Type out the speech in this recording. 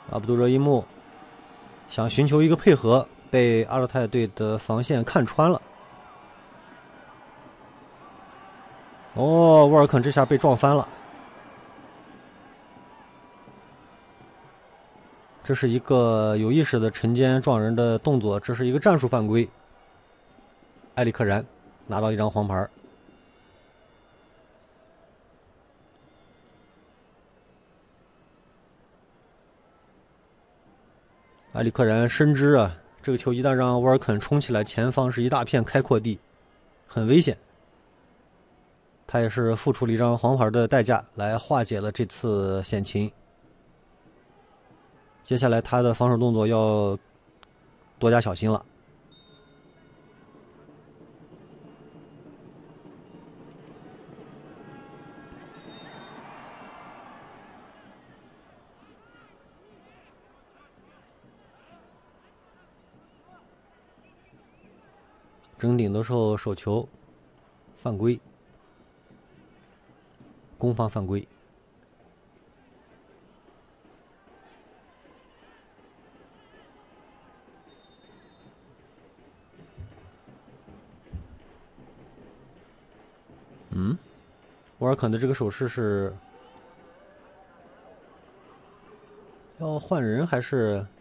阿卜杜热伊木想寻求一个配合，被阿勒泰队的防线看穿了。哦，沃尔肯这下被撞翻了。这是一个有意识的沉肩撞人的动作，这是一个战术犯规。埃里克然拿到一张黄牌。埃里克然深知啊，这个球一旦让沃尔肯冲起来，前方是一大片开阔地，很危险。他也是付出了一张黄牌的代价来化解了这次险情。接下来他的防守动作要多加小心了。争顶的时候手球犯规，攻方犯规。沃尔肯的这个手势是要换人还是